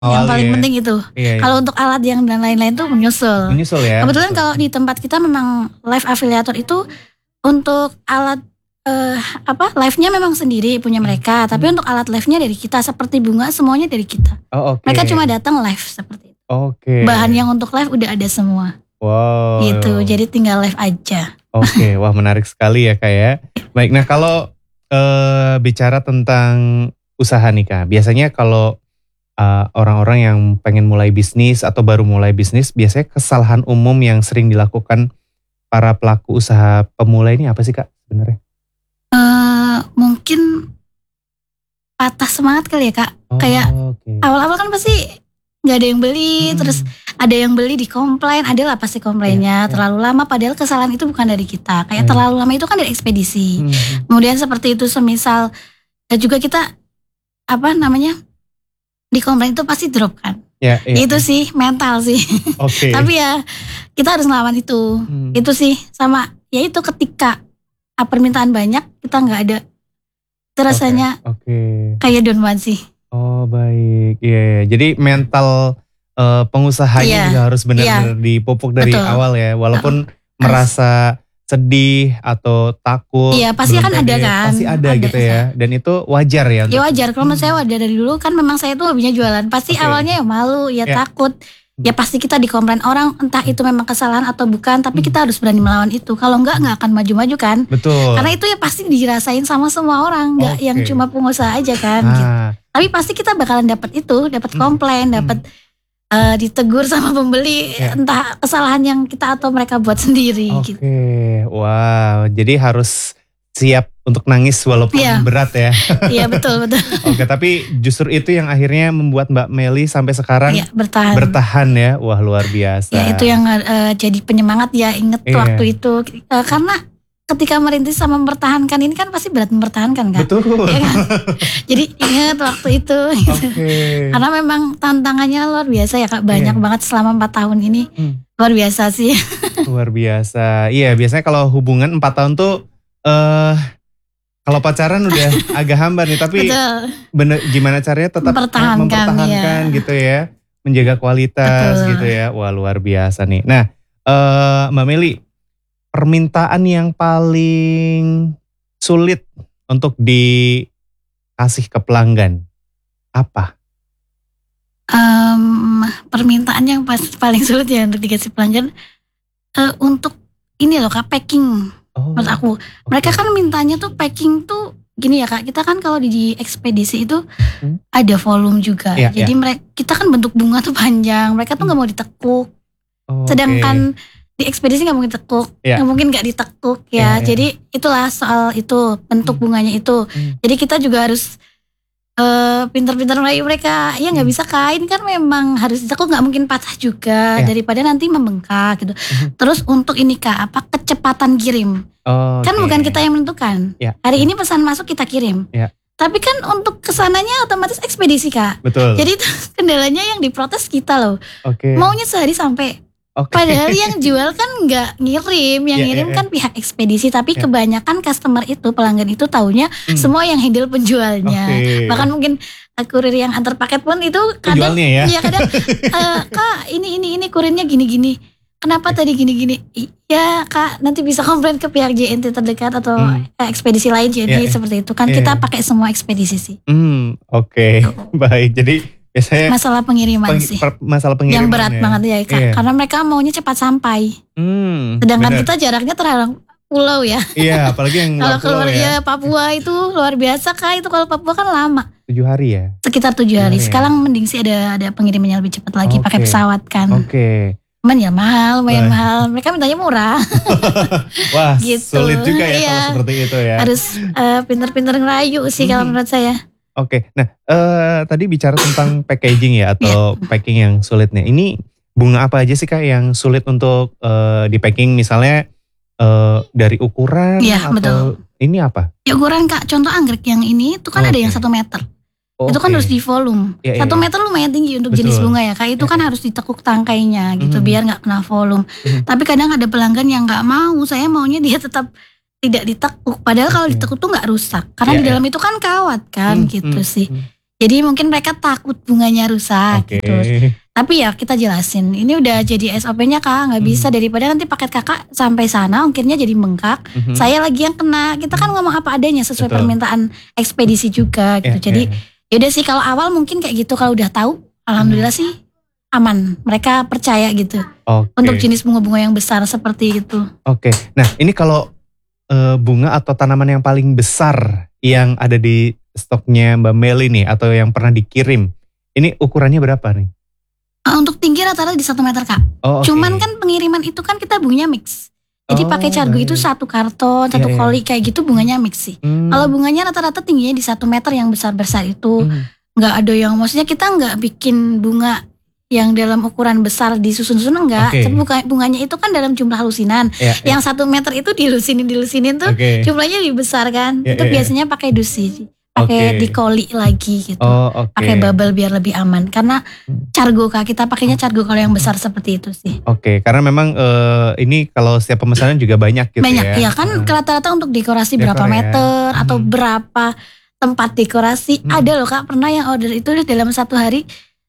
Yang paling Awalnya. penting itu. Iya, iya. Kalau untuk alat yang dan lain-lain tuh menyusul. Menyusul ya. Kebetulan kalau di tempat kita memang live afiliator itu untuk alat live-nya memang sendiri punya mereka, tapi untuk alat live-nya dari kita, seperti bunga semuanya dari kita. Oh, oke. Mereka cuma datang live seperti itu. Oke. Bahan yang untuk live udah ada semua. Wow. Gitu. Jadi tinggal live aja. Oke, wah menarik sekali ya Kak ya. Baik, nah kalau bicara tentang usaha nih Kak, biasanya kalau orang-orang yang pengen mulai bisnis atau baru mulai bisnis, biasanya kesalahan umum yang sering dilakukan para pelaku usaha pemula ini apa sih Kak sebenarnya? Mungkin patah semangat kali ya Kak. Kayak Oke. awal-awal kan pasti nggak ada yang beli, terus ada yang beli di komplain, ada lah pasti komplainnya terlalu lama. Padahal kesalahan itu bukan dari kita. Kayak terlalu lama itu kan dari ekspedisi. Kemudian seperti itu semisal juga kita di komplain itu pasti drop kan. Itu sih mental sih. Oke. Tapi ya kita harus melawan itu. Itu sih sama ya itu ketika permintaan banyak kita nggak ada. Itu rasanya kayak down banget sih. Oh baik, iya. Jadi mental pengusahanya juga harus benar-benar dipupuk dari awal ya. Walaupun merasa sedih atau takut. Iya pasti akan ada kan. Pasti ada gitu ya. Dan itu wajar ya. Ya wajar, kalau menurut saya wajar dari dulu kan memang saya tuh hobinya jualan. Pasti awalnya ya malu, ya takut. Ya pasti kita dikomplain orang, entah itu memang kesalahan atau bukan, tapi kita harus berani melawan itu. Kalau enggak akan maju-maju kan. Betul. Karena itu ya pasti dirasain sama semua orang, enggak yang cuma pengusaha aja kan gitu. Tapi pasti kita bakalan dapat itu, dapat komplain, dapat ditegur sama pembeli, entah kesalahan yang kita atau mereka buat sendiri gitu. Wow, jadi harus siap untuk nangis walaupun berat ya. Iya betul. Oke, tapi justru itu yang akhirnya membuat Mbak Meli sampai sekarang bertahan ya. Wah luar biasa. Ya itu yang jadi penyemangat ya, inget waktu itu. Karena ketika merintis sama mempertahankan ini kan pasti berat mempertahankan kan. Betul. Ya kan? Jadi inget waktu itu. Gitu. Karena memang tantangannya luar biasa ya Kak. Banyak banget selama 4 tahun ini. Luar biasa sih. Luar biasa. Iya biasanya kalau hubungan 4 tahun tuh kalau pacaran udah agak hambar nih, tapi bener gimana caranya tetap mempertahankan gitu ya, menjaga kualitas gitu ya. Wah luar biasa nih. Nah Mbak Meli, permintaan yang paling sulit untuk dikasih ke pelanggan apa? Permintaan yang paling sulit ya untuk dikasih pelanggan untuk ini loh Kak, packing. Menurut aku, mereka kan mintanya tuh packing tuh gini ya Kak, kita kan kalau di ekspedisi itu ada volume juga. Jadi kita kan bentuk bunga tuh panjang, mereka tuh nggak mau ditekuk. Sedangkan di ekspedisi nggak mungkin tekuk, nggak mungkin nggak ditekuk ya. Jadi itulah soal itu bentuk bunganya itu. Jadi kita juga harus pintar-pintar merayu mereka. Ya nggak bisa, kain kan memang harus ditekuk, nggak mungkin patah juga daripada nanti membengkak gitu. Terus untuk ini Kak, kecepatan kirim. Kan bukan kita yang menentukan. Hari ini pesan masuk kita kirim. Tapi kan untuk kesananya otomatis ekspedisi Kak. Betul. Jadi kendalanya yang diprotes kita loh. Maunya sehari sampai. Padahal yang jual kan nggak ngirim, yang ngirim kan pihak ekspedisi. Tapi kebanyakan customer itu, pelanggan itu taunya semua yang handle penjualnya. Bahkan mungkin kurir yang antar paket pun itu kadang kadang Kak ini kurirnya gini-gini. Kenapa tadi gini-gini? Ya Kak, nanti bisa komplain ke pihak JNT terdekat atau ekspedisi lain. Jadi seperti itu kan kita pakai semua ekspedisi sih. Baik. Jadi biasanya masalah pengiriman sih. Masalah pengiriman yang berat banget ya Kak. Karena mereka maunya cepat sampai. Sedangkan kita jaraknya terhalang pulau ya. Iya, apalagi yang kalau keluar ya. Papua itu luar biasa Kak. Itu kalau Papua kan lama. 7 hari ya? Sekitar 7 hari. Sekarang mending sih ada pengirimannya lebih cepat lagi pakai pesawat kan. Cuman ya mahal, lumayan mahal. Mereka mintanya murah. Wah, gitu. Sulit juga ya kalau seperti itu ya. Harus pintar-pintar ngerayu sih kalau menurut saya. Nah tadi bicara tentang packaging ya atau packing yang sulit nih. Ini bunga apa aja sih Kak yang sulit untuk di packing, misalnya dari ukuran atau betul. Ini apa? Ya ukuran Kak, contoh anggrek yang ini itu kan ada yang 1 meter. Itu kan harus di volume. 1 meter lumayan tinggi untuk jenis bunga ya Kak. Itu kan harus ditekuk tangkainya gitu biar gak kena volume. Tapi kadang ada pelanggan yang gak mau. Saya maunya dia tetap tidak ditekuk. Padahal kalau ditekuk tuh gak rusak. Karena di dalam itu kan kawat kan gitu sih. Jadi mungkin mereka takut bunganya rusak gitu. Tapi ya kita jelasin, ini udah jadi SOP-nya Kak, nggak bisa daripada nanti paket Kakak sampai sana ongkirnya jadi bengkak. Saya lagi yang kena. Kita kan ngomong apa adanya sesuai permintaan ekspedisi juga gitu. Jadi yaudah sih kalau awal mungkin kayak gitu, kalau udah tahu alhamdulillah sih aman. Mereka percaya gitu. Untuk jenis bunga-bunga yang besar seperti itu. Nah ini kalau bunga atau tanaman yang paling besar yang ada di stoknya Mbak Meli nih atau yang pernah dikirim, ini ukurannya berapa nih? Untuk tinggi rata-rata di 1 meter Kak. Cuman kan pengiriman itu kan kita bunganya mix. Jadi pakai cargo itu 1 karton, 1 koli kayak gitu bunganya mix sih. Kalau bunganya rata-rata tingginya di 1 meter yang besar-besar itu nggak ada yang, maksudnya kita nggak bikin bunga yang dalam ukuran besar disusun-susun enggak. Tapi bunganya itu kan dalam jumlah lusinan. Yang 1 meter itu dilusinin tuh jumlahnya lebih besar kan. Itu biasanya pakai dusi. Pakai dikoli lagi gitu. Pakai bubble biar lebih aman. Karena cargo Kak, kita pakainya cargo kalau yang besar seperti itu sih. Karena memang ini kalau setiap pemesanan juga banyak gitu banyak, ya. Kan rata-rata untuk dekorasi berapa meter atau berapa tempat dekorasi. Ada loh Kak, pernah yang order itu dalam 1 hari.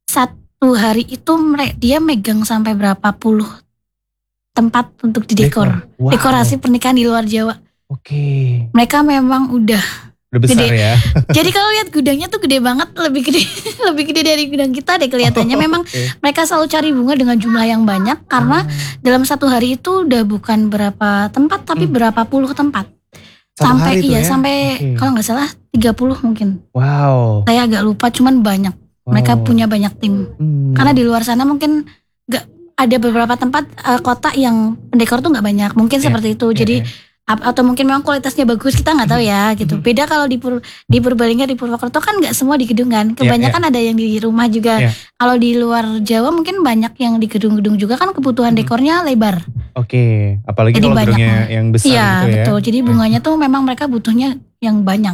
1 hari itu dia megang sampai berapa puluh tempat untuk didekor. Dekorasi pernikahan di luar Jawa. Mereka memang udah besar gede. Ya. Jadi kalau lihat gudangnya tuh gede banget, lebih gede dari gudang kita deh kelihatannya. Memang mereka selalu cari bunga dengan jumlah yang banyak karena dalam 1 hari itu udah bukan berapa tempat tapi berapa puluh tempat. Sampai sampai kalau nggak salah 30 mungkin. Saya agak lupa, cuman banyak. Mereka punya banyak tim. Karena di luar sana mungkin nggak ada beberapa tempat kota yang pendekor tuh nggak banyak. Mungkin seperti itu. Jadi atau mungkin memang kualitasnya bagus, kita nggak tahu ya gitu. Beda kalau di Purbalingga, di Purwokerto kan nggak semua di gedung kan, kebanyakan ada yang di rumah juga. Kalau di luar Jawa mungkin banyak yang di gedung-gedung juga kan, kebutuhan dekornya lebar. Apalagi jadi kalau gedungnya yang besar gitu ya. Betul, jadi bunganya tuh memang mereka butuhnya yang banyak.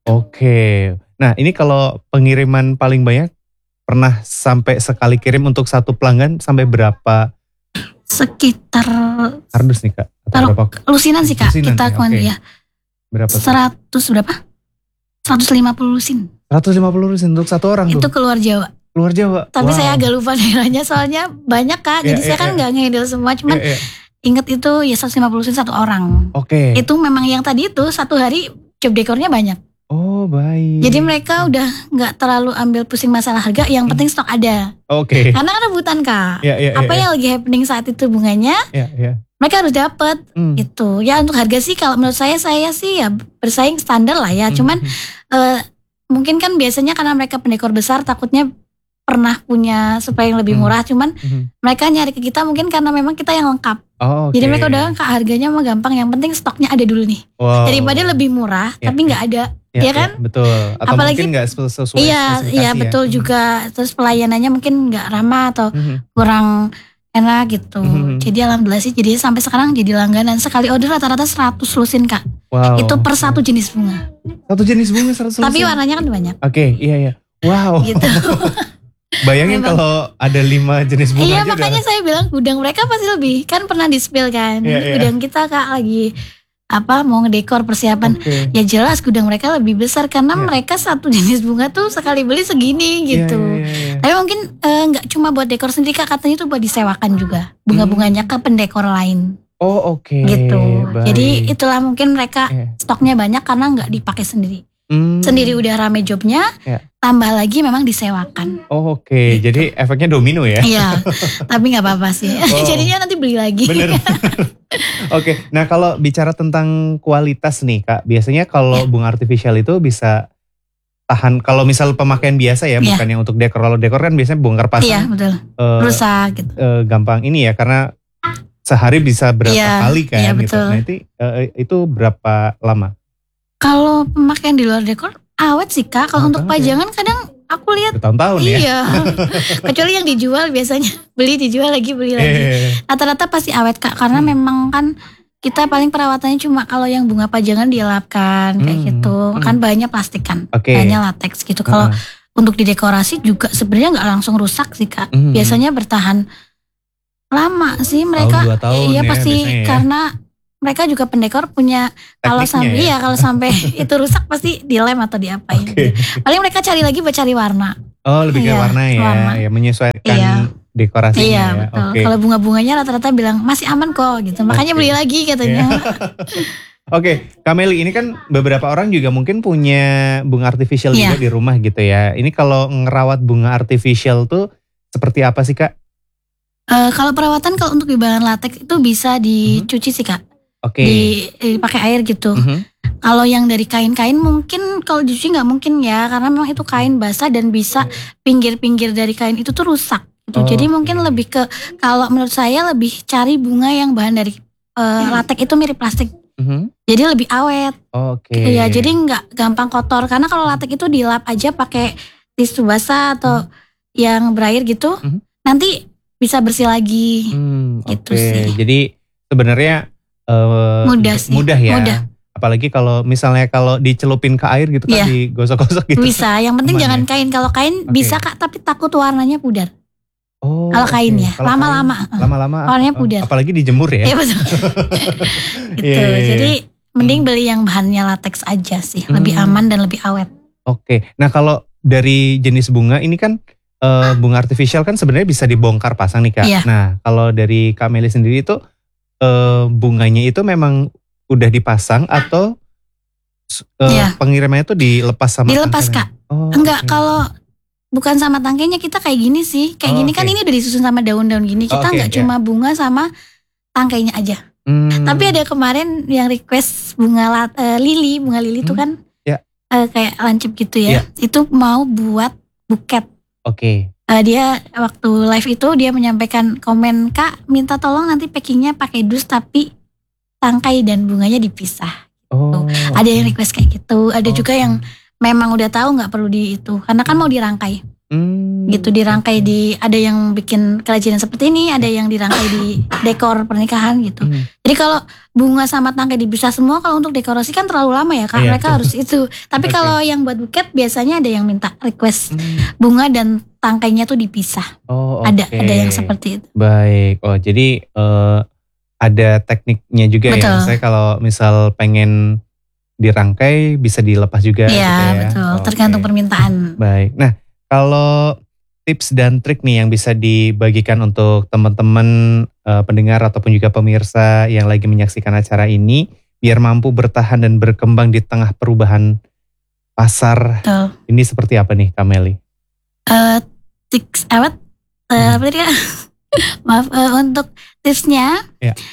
Nah ini kalau pengiriman paling banyak pernah sampai sekali kirim untuk 1 pelanggan sampai berapa? Sekitar kardus nih Kak. Lusinan sih Kak, kita ya. Berapa? 100 berapa? 150 lusin. 150 lusin untuk 1 orang tuh? Itu keluar Jawa. Luar Jawa? Tapi saya agak lupa daerahnya soalnya banyak Kak. Jadi saya kan gak nge-handle semua, cuman inget itu ya 150 lusin 1 orang. Itu memang yang tadi itu 1 hari job dekornya banyak. Baik. Jadi mereka udah gak terlalu ambil pusing masalah harga, yang penting stok ada. Karena kan rebutan Kak. Apa yang lagi happening saat itu bunganya, mereka harus dapat gitu. Ya untuk harga sih kalau menurut saya sih ya bersaing standar lah ya. Cuman mungkin kan biasanya karena mereka pendekor besar takutnya pernah punya supaya yang lebih murah. Cuman mereka nyari ke kita mungkin karena memang kita yang lengkap. Jadi mereka udah Kak, harganya mah gampang, yang penting stoknya ada dulu nih. Daripada lebih murah tapi nggak ada. Ya kan? Betul. Atau apalagi mungkin gak sesuai Iya betul juga. Terus pelayanannya mungkin gak ramah atau kurang enak gitu. Jadi alhamdulillah sih jadi sampai sekarang jadi langganan. Sekali order rata-rata 100 lusin Kak. Itu per 1 jenis bunga. 1 jenis bunga 100 lusin? Tapi warnanya kan banyak. Iya. Wow. Gitu. Bayangin kalau ada 5 jenis bunga. Iya makanya saya bilang gudang mereka pasti lebih. Kan pernah di-spill kan. Gudang kita Kak lagi mau ngedekor persiapan. Ya jelas gudang mereka lebih besar karena mereka 1 jenis bunga tuh sekali beli segini gitu. Tapi mungkin nggak cuma buat dekor sendiri Kak, katanya itu buat disewakan juga bunganya ke pendekor lain. Gitu. Baik. Jadi itulah mungkin mereka stoknya banyak karena nggak dipakai sendiri. Sendiri udah rame jobnya, tambah lagi memang disewakan. Gitu. Jadi efeknya domino ya. Iya, tapi gak apa-apa sih. Jadinya nanti beli lagi. Bener. Nah kalau bicara tentang kualitas nih Kak, biasanya kalau bunga artifisial itu bisa tahan, kalau misal pemakaian biasa ya, bukan yang untuk dekor. Kalau dekor kan biasanya bongkar pasang. Iya betul, rusak gitu. Gampang ini ya, karena sehari bisa berapa kali kan. Iya gitu. betul. Nah itu berapa lama? Kalau pemakaian di luar dekor awet sih Kak. Kalau untuk pajangan kadang aku lihat bertahun-tahun ya. Iya. Kecuali yang dijual biasanya dijual lagi beli lagi. Rata-rata pasti awet Kak, karena memang kan kita paling perawatannya cuma kalau yang bunga pajangan dilapkan kayak gitu. Kan bahannya plastik kan. Bahannya latex gitu. Kalau untuk didekorasi juga sebenarnya nggak langsung rusak sih Kak. Biasanya bertahan lama sih mereka. Tahun, 2 tahun iya pasti ya, karena mereka juga pendekor punya kalau sampai kalau sampai itu rusak pasti dilem atau diapain. Gitu. Paling mereka cari lagi buat cari warna. Oh, lebih ke warna ya, ya menyesuaikan dekorasinya. Iya, betul. Kalau bunga-bunganya rata-rata bilang masih aman kok gitu. Makanya beli lagi katanya. Oke, Kak Melly, ini kan beberapa orang juga mungkin punya bunga artificial juga di rumah gitu ya. Ini kalau ngerawat bunga artificial tuh seperti apa sih, Kak? Kalau perawatan kalau untuk di bahan latex itu bisa dicuci sih, Kak. Dipakai air gitu. Kalau yang dari kain-kain mungkin kalau dicuci nggak mungkin ya, karena memang itu kain basah dan bisa pinggir-pinggir dari kain itu tuh rusak gitu. Jadi mungkin lebih ke, kalau menurut saya lebih cari bunga yang bahan dari latex itu mirip plastik. Jadi lebih awet. Ya, jadi nggak gampang kotor. Karena kalau latex itu dilap aja pakai tisu basah atau yang berair gitu, nanti bisa bersih lagi. Gitu sih. Jadi sebenarnya mudah ya. Mudah. Apalagi kalau misalnya kalau dicelupin ke air gitu kan, digosok-gosok gitu. Bisa. Yang penting jangan kain. Kalau kain bisa Kak, tapi takut warnanya pudar. Kalau kain ya, lama-lama warnanya pudar. Apalagi dijemur ya. Iya betul. Gitu. Jadi mending beli yang bahannya latex aja sih, lebih aman dan lebih awet. Nah kalau dari jenis bunga ini kan bunga artificial kan sebenarnya bisa dibongkar pasang nih Kak. Nah kalau dari Kak Melly sendiri itu bunganya itu memang udah dipasang atau pengirimannya tuh dilepas sama dilepas Kak? Enggak, kalau bukan sama tangkainya kita kayak gini sih. Kayak gini kan ini udah disusun sama daun-daun gini. Kita nggak cuma bunga sama tangkainya aja. Tapi ada kemarin yang request bunga lili itu kan kayak lancip gitu ya. Itu mau buat buket. Dia waktu live itu dia menyampaikan komen, Kak minta tolong nanti packingnya pakai dus tapi tangkai dan bunganya dipisah. Ada yang request kayak gitu. Ada juga yang memang udah tahu nggak perlu di itu, karena kan mau dirangkai, gitu dirangkai ada yang bikin kerajinan seperti ini, ada yang dirangkai di dekor pernikahan gitu. Jadi kalau bunga sama tangkai dipisah semua, kalau untuk dekorasi kan terlalu lama ya Kak, mereka harus itu. Tapi kalau yang buat buket biasanya ada yang minta request bunga dan tangkainya tuh dipisah. Ada yang seperti itu. Baik, jadi ada tekniknya juga. Betul. Ya. Saya kalau misal pengen dirangkai bisa dilepas juga. Iya betul, tergantung permintaan. Baik, nah kalau tips dan trik nih yang bisa dibagikan untuk teman-teman pendengar ataupun juga pemirsa yang lagi menyaksikan acara ini biar mampu bertahan dan berkembang di tengah perubahan pasar. Betul. Ini seperti apa nih Kak Melly? Tips apa tadi Kak? Maaf, untuk tipsnya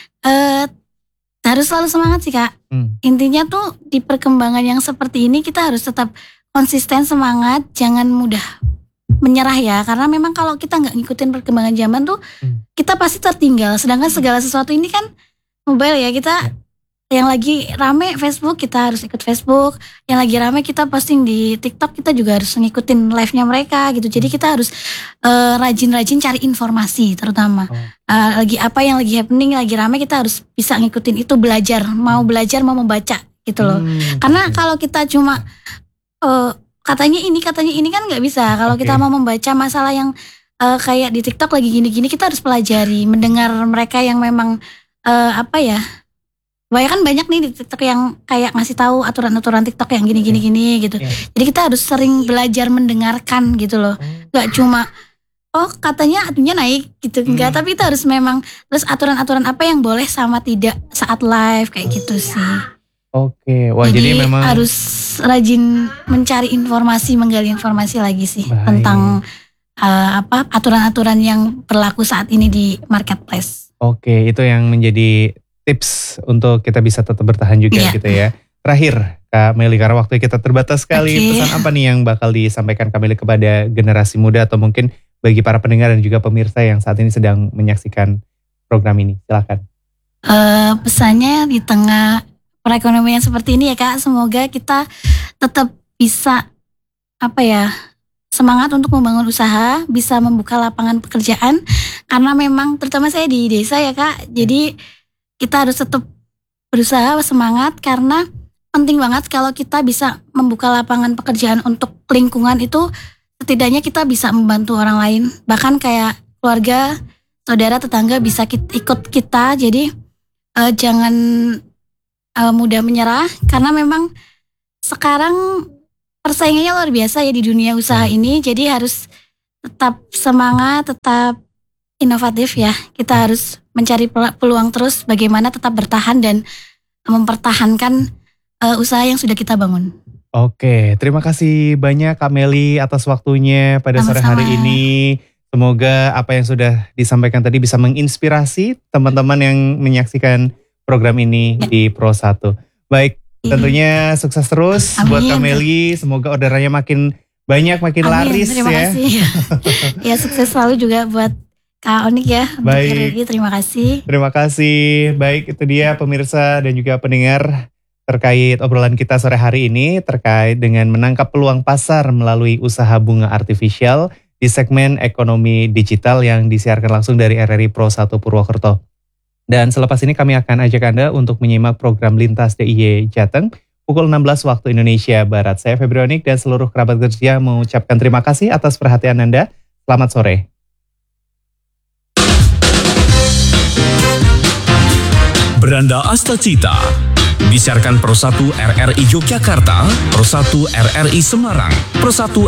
harus selalu semangat sih Kak. Intinya tuh di perkembangan yang seperti ini kita harus tetap konsisten semangat, jangan mudah menyerah ya. Karena memang kalau kita nggak ngikutin perkembangan zaman tuh kita pasti tertinggal. Sedangkan segala sesuatu ini kan mobile ya, kita yang lagi rame Facebook kita harus ikut Facebook, yang lagi rame kita posting di TikTok kita juga harus ngikutin live-nya mereka gitu. Jadi kita harus rajin-rajin cari informasi terutama lagi apa yang lagi happening, lagi rame kita harus bisa ngikutin itu, belajar mau membaca gitu loh. Karena kalau kita cuma katanya ini kan nggak bisa. Kalau kita mau membaca masalah yang kayak di TikTok lagi gini-gini, kita harus pelajari, mendengar mereka yang memang kan banyak nih di TikTok yang kayak ngasih tahu aturan-aturan TikTok yang gini-gini gitu. Jadi kita harus sering belajar mendengarkan gitu loh. Gak cuma katanya atunya naik gitu, enggak, tapi kita harus memang terus aturan-aturan apa yang boleh sama tidak saat live kayak gitu sih. Wah jadi memang harus rajin mencari informasi, menggali informasi lagi sih tentang aturan-aturan yang berlaku saat ini di marketplace. Itu yang menjadi tips untuk kita bisa tetap bertahan juga gitu ya. Terakhir Kak Melly, karena waktu kita terbatas sekali, pesan apa nih yang bakal disampaikan Kak Melly kepada generasi muda atau mungkin bagi para pendengar dan juga pemirsa yang saat ini sedang menyaksikan program ini? Silakan. Pesannya di tengah perekonomian seperti ini ya Kak, semoga kita tetap bisa semangat untuk membangun usaha, bisa membuka lapangan pekerjaan, karena memang terutama saya di desa ya Kak, jadi kita harus tetap berusaha, semangat, karena penting banget kalau kita bisa membuka lapangan pekerjaan untuk lingkungan itu, setidaknya kita bisa membantu orang lain, bahkan kayak keluarga, saudara, tetangga bisa ikut kita. Jadi jangan mudah menyerah, karena memang sekarang persaingannya luar biasa ya di dunia usaha ini. Jadi harus tetap semangat, tetap inovatif ya. Kita harus mencari peluang terus bagaimana tetap bertahan dan mempertahankan usaha yang sudah kita bangun. Oke, terima kasih banyak Kak Meli atas waktunya pada sore hari ini. Semoga apa yang sudah disampaikan tadi bisa menginspirasi teman-teman yang menyaksikan program ini di Pro 1. Baik, tentunya sukses terus buat Kak Meli. Semoga orderannya makin banyak, makin laris. Terima kasih. Ya, sukses selalu juga buat Kak Onik ya. Baik. Terima kasih. Terima kasih. Baik, itu dia pemirsa dan juga pendengar terkait obrolan kita sore hari ini terkait dengan menangkap peluang pasar melalui usaha bunga artifisial di segmen ekonomi digital yang disiarkan langsung dari RRI Pro 1 Purwokerto. Dan selepas ini kami akan ajak Anda untuk menyimak program Lintas DIY Jateng pukul 16 waktu Indonesia Barat. Saya Febri Onik dan seluruh kerabat kerja mengucapkan terima kasih atas perhatian Anda. Selamat sore. Beranda Astacita disiarkan Pro 1 RRI Yogyakarta, Pro 1 RRI Semarang, Pro 1